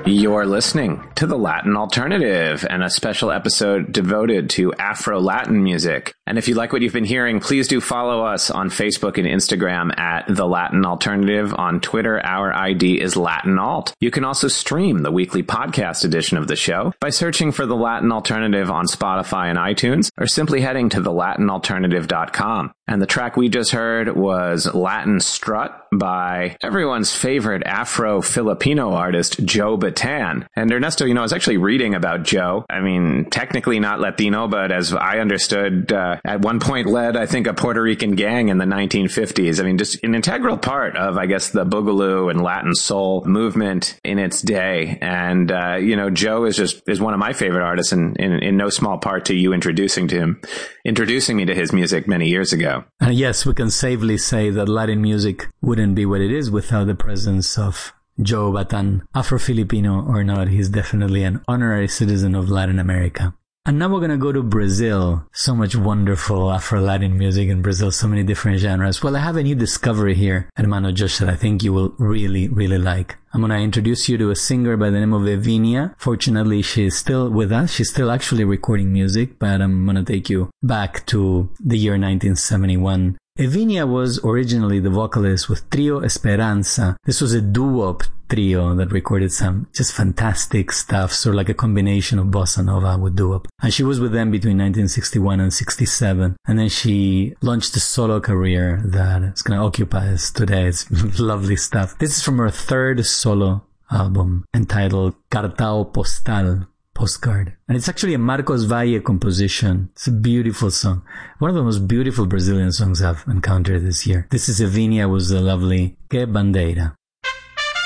You're listening to The Latin Alternative and a special episode devoted to Afro-Latin music. And if you like what you've been hearing, please do follow us on Facebook and Instagram at The Latin Alternative. On Twitter, our ID is Latin Alt. You can also stream the weekly podcast edition of the show by searching for The Latin Alternative on Spotify and iTunes, or simply heading to thelatinalternative.com. And the track we just heard was Latin Strut by everyone's favorite Afro-Filipino artist, Joe Bataan. And Ernesto, I was actually reading about Joe. I mean, technically not Latino, but as I understood, at one point led, I think, a Puerto Rican gang in the 1950s. I mean, just an integral part of, I guess, the Boogaloo and Latin soul movement in its day. And, Joe is one of my favorite artists, and in no small part to you introducing me to his music many years ago. And yes, we can safely say that Latin music wouldn't be what it is without the presence of Joe Bataan. Afro-Filipino or not, he's definitely an honorary citizen of Latin America. And now we're going to go to Brazil. So much wonderful Afro-Latin music in Brazil, so many different genres. Well, I have a new discovery here, Hermano Josh, that I think you will really, really like. I'm going to introduce you to a singer by the name of Evinia. Fortunately, she's still with us. She's still actually recording music, but I'm going to take you back to the year 1971. Evinia was originally the vocalist with Trio Esperanza. This was a doo-wop trio that recorded some just fantastic stuff, sort of like a combination of bossa nova with doo-wop. And she was with them between 1961 and 67. And then she launched a solo career that is going to occupy us today. It's lovely stuff. This is from her third solo album entitled Cartao Postal. Postcard. And it's actually a Marcos Valle composition. It's a beautiful song. One of the most beautiful Brazilian songs I've encountered this year. This is Evinia with the lovely Que Bandeira.